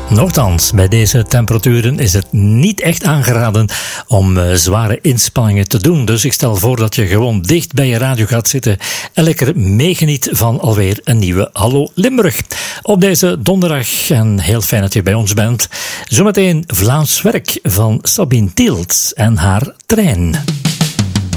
Nochtans, bij deze temperaturen is het niet echt aangeraden om zware inspanningen te doen. Dus ik stel voor dat je gewoon dicht bij je radio gaat zitten en lekker meegeniet van alweer een nieuwe Hallo Limburg. Op deze donderdag, en heel fijn dat je bij ons bent, zometeen Vlaams werk van Sabine Tielt en haar trein.